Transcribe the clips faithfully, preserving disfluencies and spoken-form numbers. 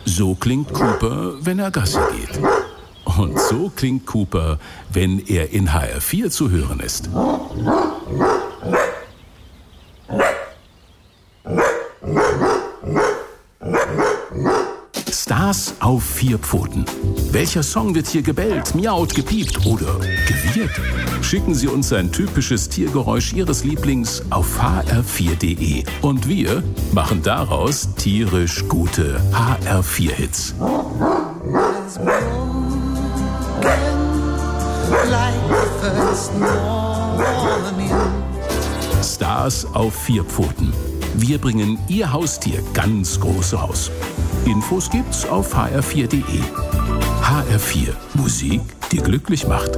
So klingt Cooper, wenn er Gassi geht. Und so klingt Cooper, wenn er in H R vier zu hören ist. Stars auf vier Pfoten. Welcher Song wird hier gebellt, miaut, gepiept oder gewirrt? Schicken Sie uns ein typisches Tiergeräusch Ihres Lieblings auf h r vier punkt d e und wir machen daraus tierisch gute H R vier Hits. Stars auf vier Pfoten. Wir bringen Ihr Haustier ganz groß raus. Infos gibt's auf h r vier punkt d e. H R vier. Musik, die glücklich macht.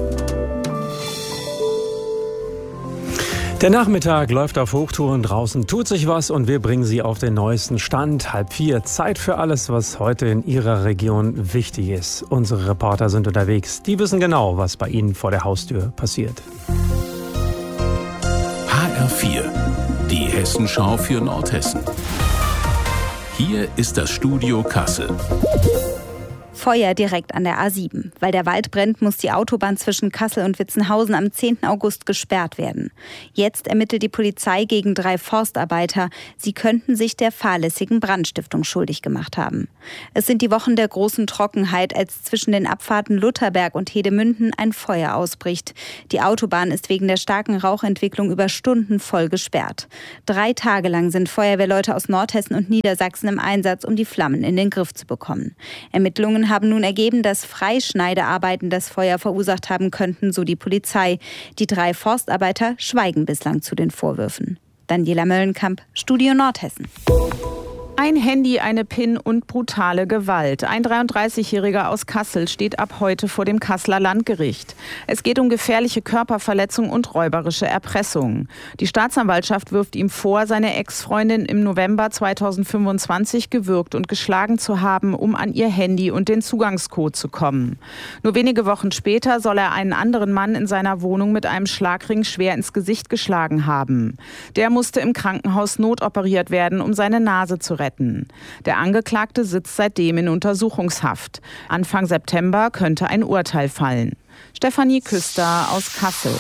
Der Nachmittag läuft auf Hochtouren, draußen tut sich was und wir bringen Sie auf den neuesten Stand. Halb vier, Zeit für alles, was heute in Ihrer Region wichtig ist. Unsere Reporter sind unterwegs, die wissen genau, was bei Ihnen vor der Haustür passiert. H R vier, die Hessenschau für Nordhessen. Hier ist das Studio Kassel. Feuer direkt an der A sieben. Weil der Wald brennt, muss die Autobahn zwischen Kassel und Witzenhausen am zehnten August gesperrt werden. Jetzt ermittelt die Polizei gegen drei Forstarbeiter. Sie könnten sich der fahrlässigen Brandstiftung schuldig gemacht haben. Es sind die Wochen der großen Trockenheit, als zwischen den Abfahrten Lutherberg und Hedemünden ein Feuer ausbricht. Die Autobahn ist wegen der starken Rauchentwicklung über Stunden voll gesperrt. Drei Tage lang sind Feuerwehrleute aus Nordhessen und Niedersachsen im Einsatz, um die Flammen in den Griff zu bekommen. Ermittlungen haben nun ergeben, dass Freischneidearbeiten das Feuer verursacht haben könnten, so die Polizei. Die drei Forstarbeiter schweigen bislang zu den Vorwürfen. Daniela Möllenkamp, Studio Nordhessen. Ein Handy, eine PIN und brutale Gewalt. Ein dreiunddreißigjähriger aus Kassel steht ab heute vor dem Kasseler Landgericht. Es geht um gefährliche Körperverletzung und räuberische Erpressung. Die Staatsanwaltschaft wirft ihm vor, seine Ex-Freundin im November zweitausendfünfundzwanzig gewürgt und geschlagen zu haben, um an ihr Handy und den Zugangscode zu kommen. Nur wenige Wochen später soll er einen anderen Mann in seiner Wohnung mit einem Schlagring schwer ins Gesicht geschlagen haben. Der musste im Krankenhaus notoperiert werden, um seine Nase zu retten. Der Angeklagte sitzt seitdem in Untersuchungshaft. Anfang September könnte ein Urteil fallen. Stefanie Küster aus Kassel.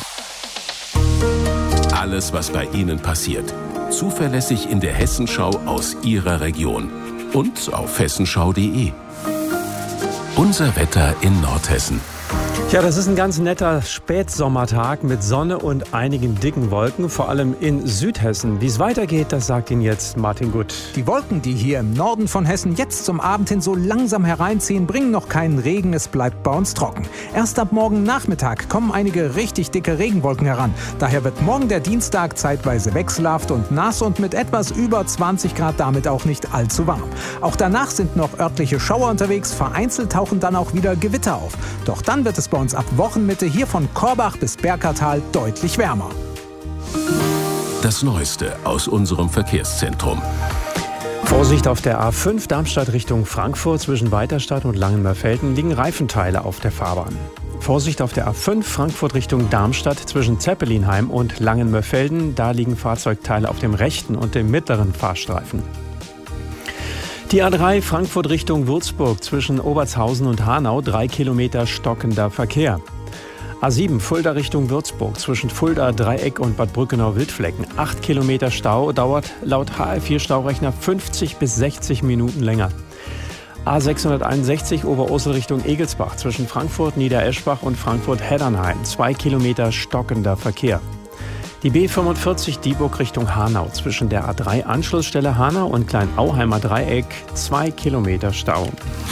Alles, was bei Ihnen passiert. Zuverlässig in der Hessenschau aus Ihrer Region. Und auf hessenschau punkt d e. Unser Wetter in Nordhessen. Ja, das ist ein ganz netter Spätsommertag mit Sonne und einigen dicken Wolken, vor allem in Südhessen. Wie es weitergeht, das sagt Ihnen jetzt Martin Gutt. Die Wolken, die hier im Norden von Hessen jetzt zum Abend hin so langsam hereinziehen, bringen noch keinen Regen, es bleibt bei uns trocken. Erst ab morgen Nachmittag kommen einige richtig dicke Regenwolken heran. Daher wird morgen der Dienstag zeitweise wechselhaft und nass und mit etwas über zwanzig Grad damit auch nicht allzu warm. Auch danach sind noch örtliche Schauer unterwegs, vereinzelt tauchen dann auch wieder Gewitter auf. Doch dann wird es bei uns ab Wochenmitte hier von Korbach bis Berkertal deutlich wärmer. Das Neueste aus unserem Verkehrszentrum. Vorsicht auf der A fünf Darmstadt Richtung Frankfurt. Zwischen Weiterstadt und Langenmörfelden liegen Reifenteile auf der Fahrbahn. Vorsicht auf der A fünf Frankfurt Richtung Darmstadt zwischen Zeppelinheim und Langenmörfelden. Da liegen Fahrzeugteile auf dem rechten und dem mittleren Fahrstreifen. Die A drei Frankfurt Richtung Würzburg zwischen Obertshausen und Hanau, drei Kilometer stockender Verkehr. A sieben Fulda Richtung Würzburg zwischen Fulda, Dreieck und Bad Brückenau-Wildflecken, acht Kilometer Stau, dauert laut H R vier Staurechner fünfzig bis sechzig Minuten länger. A sechshunderteinundsechzig Oberursel Richtung Egelsbach zwischen Frankfurt, Niedereschbach und Frankfurt-Heddernheim, zwei Kilometer stockender Verkehr. Die B fünfundvierzig Dieburg Richtung Hanau zwischen der A drei Anschlussstelle Hanau und Kleinauheimer Dreieck, zwei Kilometer Stau.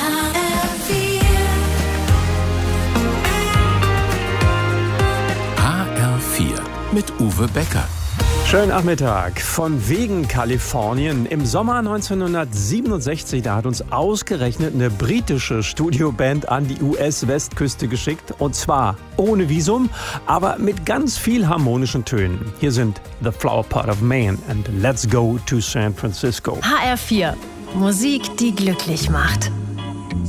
H R vier mit Uwe Becker. Schönen Nachmittag. Von wegen Kalifornien. Im Sommer neunzehnhundertsiebenundsechzig, da hat uns ausgerechnet eine britische Studioband an die U S-Westküste geschickt. Und zwar ohne Visum, aber mit ganz viel harmonischen Tönen. Hier sind The Flower Pot of Maine and Let's Go to San Francisco. H R vier. Musik, die glücklich macht.